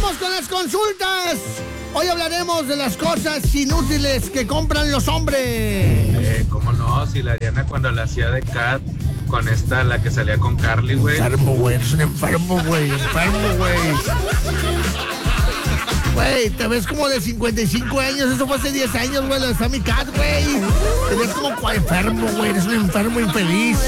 Vamos con las consultas. Hoy hablaremos de las cosas inútiles que compran los hombres. ¿Cómo no? Si la Ariana cuando la hacía de Cat con esta, la que salía con Carly, güey. Enfermo, güey. Eres un enfermo, güey. Güey, te ves como de 55 años. Eso fue hace 10 años, güey. La de Sammy Cat, güey. Te ves como enfermo, güey. Eres un enfermo infeliz.